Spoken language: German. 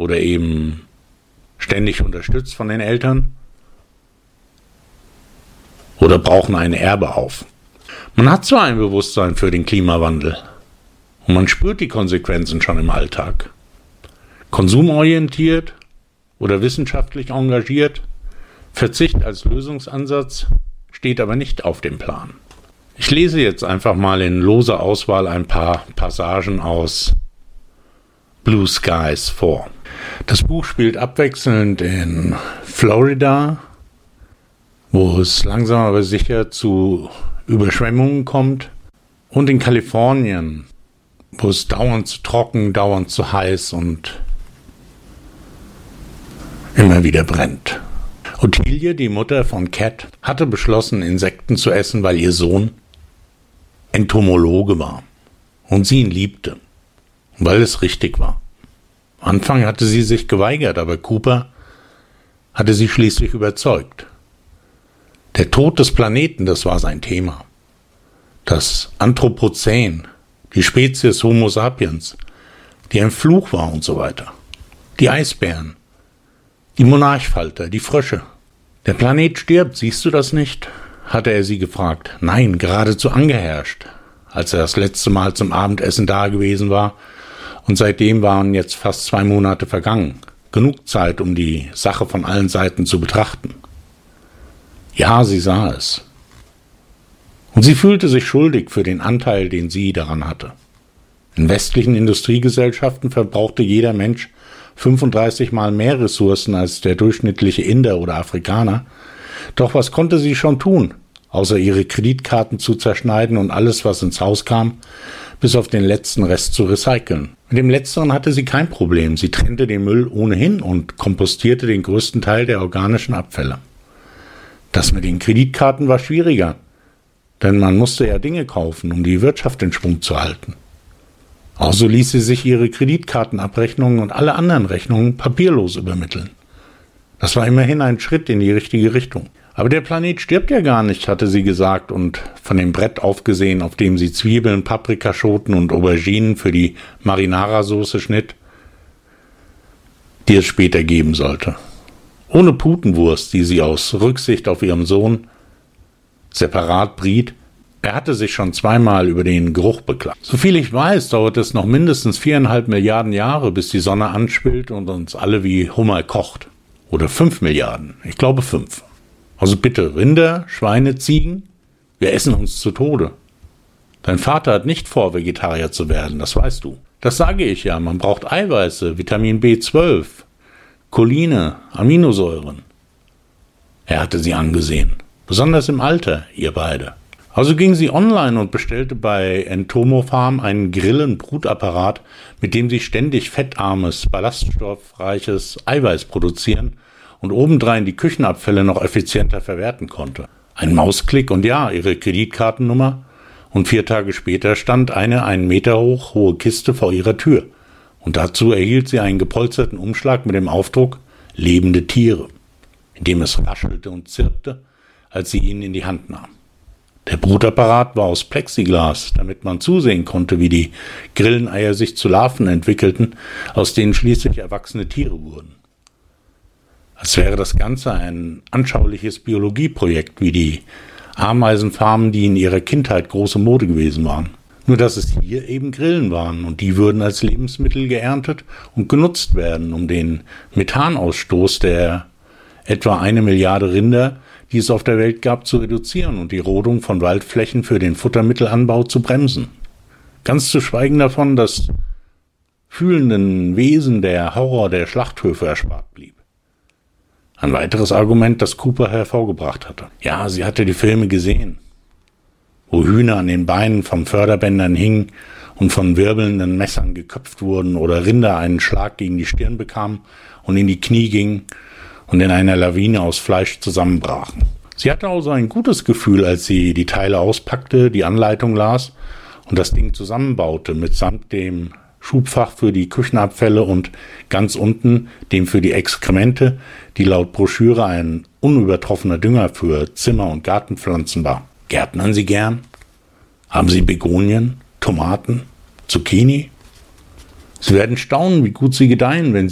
oder eben ständig unterstützt von den Eltern oder brauchen ein Erbe auf. Man hat zwar ein Bewusstsein für den Klimawandel und man spürt die Konsequenzen schon im Alltag. Konsumorientiert oder wissenschaftlich engagiert, Verzicht als Lösungsansatz steht aber nicht auf dem Plan. Ich lese jetzt einfach mal in loser Auswahl ein paar Passagen aus Blue Skies vor. Das Buch spielt abwechselnd in Florida, wo es langsam aber sicher zu Überschwemmungen kommt, und in Kalifornien, wo es dauernd zu trocken, dauernd zu heiß und immer wieder brennt. Ottilie, die Mutter von Cat, hatte beschlossen, Insekten zu essen, weil ihr Sohn Entomologe war und sie ihn liebte, weil es richtig war. Am Anfang hatte sie sich geweigert, aber Cooper hatte sie schließlich überzeugt. Der Tod des Planeten, das war sein Thema. Das Anthropozän, die Spezies Homo sapiens, die ein Fluch war und so weiter. Die Eisbären, die Monarchfalter, die Frösche. Der Planet stirbt, siehst du das nicht? Hatte er sie gefragt. Nein, geradezu angeherrscht, als er das letzte Mal zum Abendessen da gewesen war. Und seitdem waren jetzt fast 2 Monate vergangen. Genug Zeit, um die Sache von allen Seiten zu betrachten. Ja, sie sah es. Und sie fühlte sich schuldig für den Anteil, den sie daran hatte. In westlichen Industriegesellschaften verbrauchte jeder Mensch 35 Mal mehr Ressourcen als der durchschnittliche Inder oder Afrikaner. Doch was konnte sie schon tun, außer ihre Kreditkarten zu zerschneiden und alles, was ins Haus kam, bis auf den letzten Rest zu recyceln? Mit dem Letzteren hatte sie kein Problem. Sie trennte den Müll ohnehin und kompostierte den größten Teil der organischen Abfälle. Das mit den Kreditkarten war schwieriger, denn man musste ja Dinge kaufen, um die Wirtschaft in Schwung zu halten. Also ließ sie sich ihre Kreditkartenabrechnungen und alle anderen Rechnungen papierlos übermitteln. Das war immerhin ein Schritt in die richtige Richtung. Aber der Planet stirbt ja gar nicht, hatte sie gesagt und von dem Brett aufgesehen, auf dem sie Zwiebeln, Paprikaschoten und Auberginen für die Marinara-Soße schnitt, die es später geben sollte. Ohne Putenwurst, die sie aus Rücksicht auf ihren Sohn separat briet. Er hatte sich schon 2-mal über den Geruch beklagt. Soviel ich weiß, dauert es noch mindestens 4,5 Milliarden Jahre, bis die Sonne anschwillt und uns alle wie Hummer kocht. Oder 5 Milliarden. Ich glaube 5. Also bitte, Rinder, Schweine, Ziegen, wir essen uns zu Tode. Dein Vater hat nicht vor, Vegetarier zu werden, das weißt du. Das sage ich ja, man braucht Eiweiße, Vitamin B12, Choline, Aminosäuren. Er hatte sie angesehen. Besonders im Alter, ihr beide. Also ging sie online und bestellte bei Entomo-Farm einen Grillen-Brutapparat, mit dem sie ständig fettarmes, ballaststoffreiches Eiweiß produzieren und obendrein die Küchenabfälle noch effizienter verwerten konnte. Ein Mausklick und ja, ihre Kreditkartennummer, und 4 Tage später stand eine 1 Meter hohe Kiste vor ihrer Tür. Und dazu erhielt sie einen gepolsterten Umschlag mit dem Aufdruck »Lebende Tiere«, in dem es raschelte und zirpte, als sie ihn in die Hand nahm. Der Brutapparat war aus Plexiglas, damit man zusehen konnte, wie die Grilleneier sich zu Larven entwickelten, aus denen schließlich erwachsene Tiere wurden. Als wäre das Ganze ein anschauliches Biologieprojekt, wie die Ameisenfarmen, die in ihrer Kindheit große Mode gewesen waren. Nur dass es hier eben Grillen waren und die würden als Lebensmittel geerntet und genutzt werden, um den Methanausstoß der etwa 1 Milliarde Rinder, die es auf der Welt gab, zu reduzieren und die Rodung von Waldflächen für den Futtermittelanbau zu bremsen. Ganz zu schweigen davon, dass fühlenden Wesen der Horror der Schlachthöfe erspart blieb. Ein weiteres Argument, das Cooper hervorgebracht hatte. Ja, sie hatte die Filme gesehen, wo Hühner an den Beinen von Förderbändern hingen und von wirbelnden Messern geköpft wurden oder Rinder einen Schlag gegen die Stirn bekamen und in die Knie gingen und in einer Lawine aus Fleisch zusammenbrachen. Sie hatte also ein gutes Gefühl, als sie die Teile auspackte, die Anleitung las und das Ding zusammenbaute, mitsamt dem Schubfach für die Küchenabfälle und ganz unten dem für die Exkremente, die laut Broschüre ein unübertroffener Dünger für Zimmer- und Gartenpflanzen war. Gärtnern Sie gern? Haben Sie Begonien, Tomaten, Zucchini? Sie werden staunen, wie gut sie gedeihen, wenn